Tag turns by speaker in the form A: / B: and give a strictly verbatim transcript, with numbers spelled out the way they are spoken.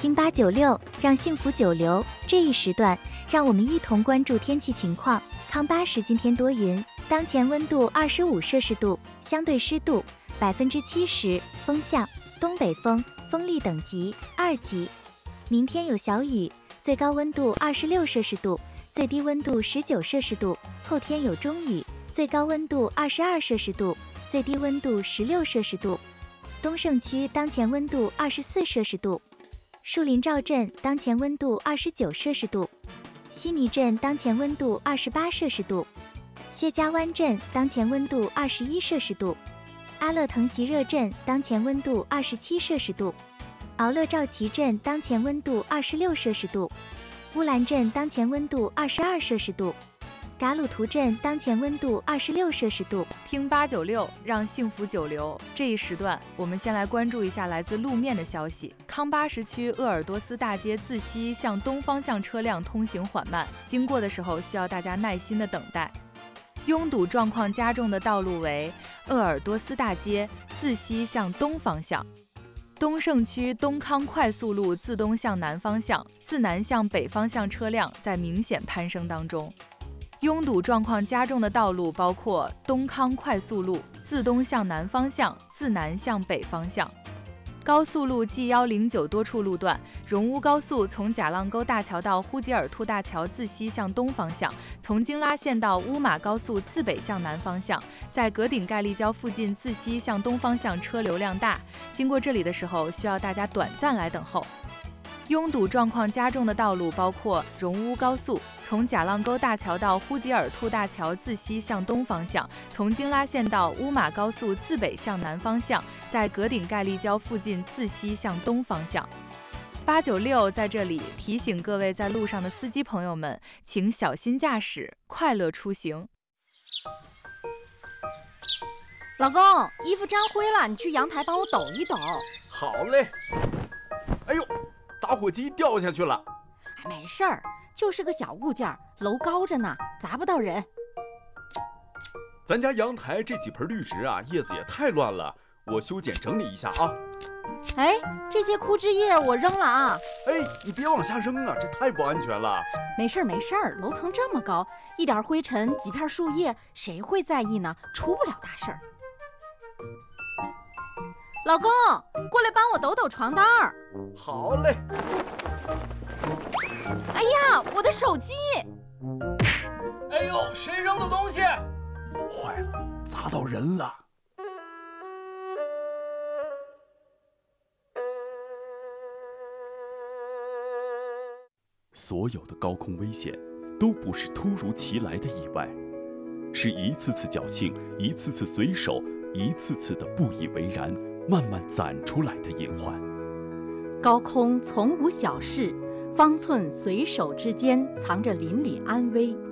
A: 听八九六，让幸福久留。这一时段，让我们一同关注天气情况。康巴什今天多云，当前温度二十五摄氏度，相对湿度百分之七十，风向东北风，风力等级二级。明天有小雨，最高温度二十六摄氏度，最低温度十九摄氏度。后天有中雨，最高温度二十二摄氏度，最低温度十六摄氏度。东胜区当前温度二十四摄氏度，树林赵镇当前温度二十九摄氏度，西尼镇当前温度二十八摄氏度，薛家湾镇当前温度二十一摄氏度，阿勒腾席热镇当前温度二十七摄氏度，敖勒赵旗镇当前温度二十六摄氏度，乌兰镇当前温度二十二摄氏度，嘎鲁图镇当前温度二十六摄氏度。
B: 听八九六，让幸福久留。这一时段，我们先来关注一下来自路面的消息。康巴什区鄂尔多斯大街自西向东方向车辆通行缓慢，经过的时候需要大家耐心的等待。拥堵状况加重的道路为鄂尔多斯大街自西向东方向。东胜区东康快速路自东向南方向，自南向北方向车辆在明显攀升当中。拥堵状况加重的道路包括东康快速路自东向南方向，自南向北方向。高速路 G 一零九多处路段，荣乌高速从贾浪沟大桥到呼吉尔兔大桥自西向东方向，从京拉线到乌马高速自北向南方向，在格顶盖立交附近自西向东方向车流量大，经过这里的时候需要大家短暂来等候。拥堵状况加重的道路包括荣乌高速从贾浪沟大桥到呼吉尔兔大桥自西向东方向，从京拉线到乌马高速自北向南方向，在格顶盖立交附近自西向东方向。八九六在这里提醒各位在路上的司机朋友们，请小心驾驶，快乐出行。
C: 老公，衣服沾灰了，你去阳台帮我抖一抖。
D: 好嘞。哎呦，打火机掉下去了。
C: 没事儿，就是个小物件，楼高着呢，砸不到人。
D: 咱家阳台这几盆绿植啊，叶子也太乱了，我修剪整理一下啊。
C: 哎，这些枯枝叶我扔了啊。
D: 哎，你别往下扔啊，这太不安全了。
C: 没事儿没事儿，楼层这么高，一点灰尘几片树叶谁会在意呢？出不了大事儿。老公，过来帮我抖抖床单儿。
D: 好嘞。
C: 哎呀，我的手机！
E: 哎呦，谁扔的东西？
D: 坏了，砸到人了。所有的高空危险都不是突如其来的意外，是一次次侥幸，一次次随手，一次次的不以为然，慢慢攒出来的隐患。
C: 高空从无小事，方寸随手之间藏着邻里安危。